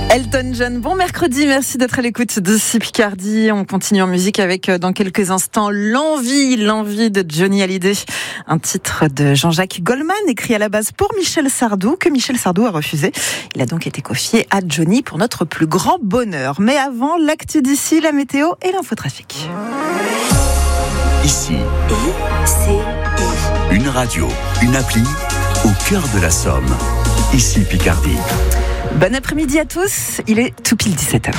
Elton John, bon mercredi, merci d'être à l'écoute d'ici Picardie. On continue en musique avec, dans quelques instants, l'envie de Johnny Hallyday. Un titre de Jean-Jacques Goldman, écrit à la base pour Michel Sardou, que Michel Sardou a refusé. Il a donc été confié à Johnny pour notre plus grand bonheur. Mais avant, l'actu d'ici, la météo et l'infotrafic. Ici, une radio, une appli, au cœur de la Somme. Ici Picardie. Bon après-midi à tous, il est tout pile 17h.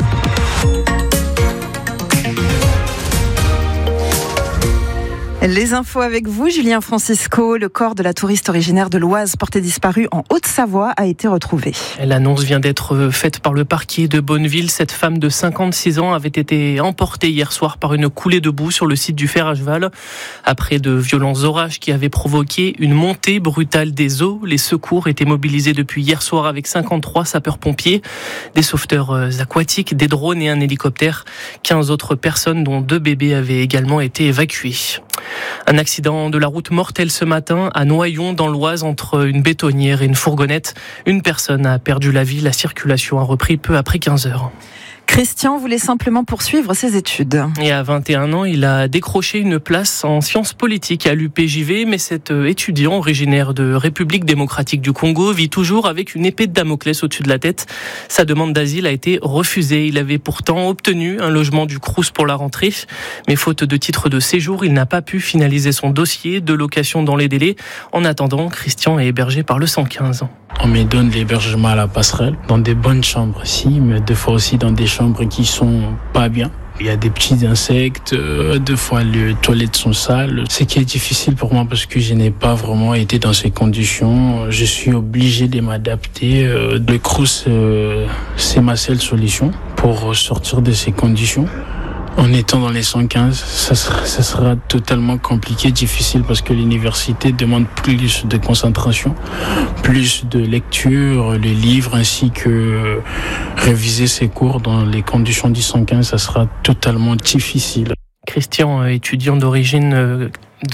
Les infos avec vous, Julien Francisco. Le corps de la touriste originaire de l'Oise portée disparue en Haute-Savoie a été retrouvé. L'annonce vient d'être faite par le parquet de Bonneville. Cette femme de 56 ans avait été emportée hier soir par une coulée de boue sur le site du fer à cheval. Après de violents orages qui avaient provoqué une montée brutale des eaux, les secours étaient mobilisés depuis hier soir avec 53 sapeurs-pompiers, des sauveteurs aquatiques, des drones et un hélicoptère. 15 autres personnes, dont 2 bébés, avaient également été évacuées. Un accident de la route mortel ce matin à Noyon dans l'Oise entre une bétonnière et une fourgonnette. Une personne a perdu la vie. La circulation a repris peu après 15 heures. Christian voulait simplement poursuivre ses études. Et à 21 ans, il a décroché une place en sciences politiques à l'UPJV, mais cet étudiant originaire de République démocratique du Congo vit toujours avec une épée de Damoclès au-dessus de la tête. Sa demande d'asile a été refusée. Il avait pourtant obtenu un logement du Crous pour la rentrée, mais faute de titre de séjour, il n'a pas pu finaliser son dossier de location dans les délais. En attendant, Christian est hébergé par le 115. On me donne l'hébergement à la passerelle, dans des bonnes chambres ici, mais deux fois aussi dans des chambres qui sont pas bien. Il y a des petits insectes, deux fois les toilettes sont sales. Ce qui est difficile pour moi parce que je n'ai pas vraiment été dans ces conditions. Je suis obligé de m'adapter. Le Crous, c'est ma seule solution pour sortir de ces conditions. En étant dans les 115, ça sera totalement compliqué, difficile parce que l'université demande plus de concentration, plus de lecture, les livres ainsi que réviser ses cours dans les conditions du 115, ça sera totalement difficile. Christian, étudiant d'origine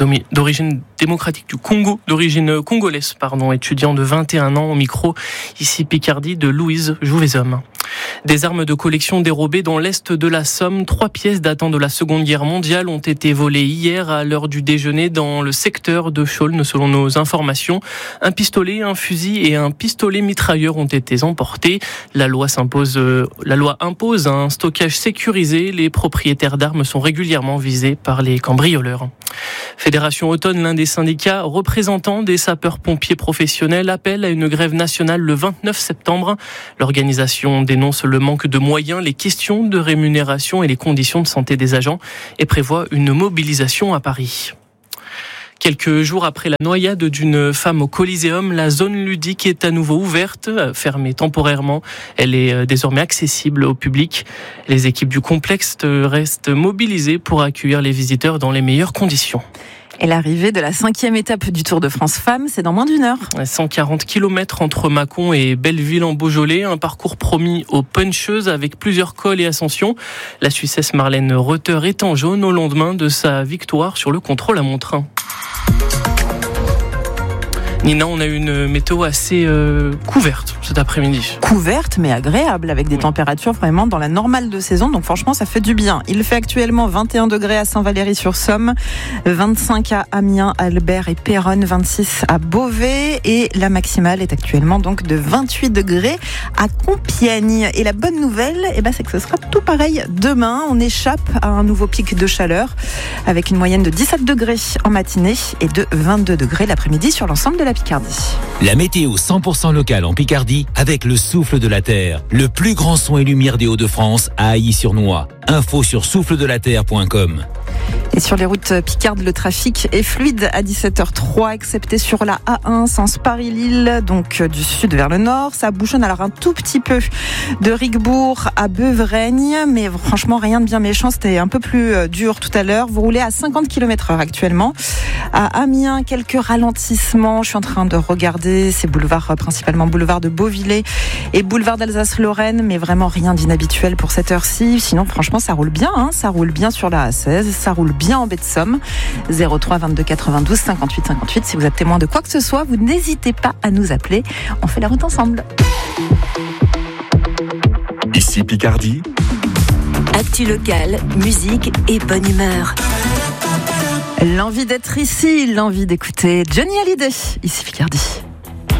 démocratique du Congo, d'origine congolaise, étudiant de 21 ans au micro, ici Picardie, de Louise Jouvezhomme. Des armes de collection dérobées dans l'est de la Somme. 3 pièces datant de la Seconde Guerre mondiale ont été volées hier à l'heure du déjeuner dans le secteur de Chaulnes, selon nos informations. Un pistolet, un fusil et un pistolet mitrailleur ont été emportés. La loi impose un stockage sécurisé. Les propriétaires d'armes sont régulièrement visés par les cambrioleurs. Fédération Automne, l'un des syndicats représentants des sapeurs-pompiers professionnels, appelle à une grève nationale le 29 septembre. L'organisation dénonce le manque de moyens, les questions de rémunération et les conditions de santé des agents et prévoit une mobilisation à Paris. Quelques jours après la noyade d'une femme au Coliseum, la zone ludique est à nouveau ouverte, fermée temporairement. Elle est désormais accessible au public. Les équipes du complexe restent mobilisées pour accueillir les visiteurs dans les meilleures conditions. Et l'arrivée de la 5e étape du Tour de France Femmes, c'est dans moins d'une heure. 140 km entre Mâcon et Belleville en Beaujolais, un parcours promis aux puncheuses avec plusieurs cols et ascensions. La Suissesse Marlène Reuter est en jaune au lendemain de sa victoire sur le contre-la-montre. Nina, on a une météo assez couverte cet après-midi. Couverte mais agréable avec des températures vraiment dans la normale de saison. Donc franchement, ça fait du bien. Il fait actuellement 21 degrés à Saint-Valery-sur-Somme, 25 à Amiens, Albert et Péronne, 26 à Beauvais et la maximale est actuellement donc de 28 degrés à Compiègne. Et la bonne nouvelle, c'est que ce sera tout pareil demain. On échappe à un nouveau pic de chaleur avec une moyenne de 17 degrés en matinée et de 22 degrés l'après-midi sur l'ensemble de la Picardie. La météo 100% locale en Picardie avec le souffle de la terre. Le plus grand son et lumière des Hauts-de-France à Ailly-sur-Noix. Info sur souffledelaterre.com. Et sur les routes picardes, le trafic est fluide à 17h03, excepté sur la A1, sens Paris-Lille, donc du sud vers le nord. Ça bouchonne alors un tout petit peu de Rigbourg à Beuvreigne, mais franchement rien de bien méchant, c'était un peu plus dur tout à l'heure. Vous roulez à 50 km/h actuellement. À Amiens, quelques ralentissements. Je suis en train de regarder ces boulevards, principalement boulevard de Beauvillé et boulevard d'Alsace-Lorraine, mais vraiment rien d'inhabituel pour cette heure-ci. Sinon, franchement, ça roule bien, ça roule bien sur la A16, ça roule bien en baie de Somme. 03 22 92 58 58. Si vous êtes témoin de quoi que ce soit, vous n'hésitez pas à nous appeler. On fait la route ensemble. Ici Picardie. Actu locale, musique et bonne humeur. L'envie d'être ici, l'envie d'écouter Johnny Hallyday, ici Picardie.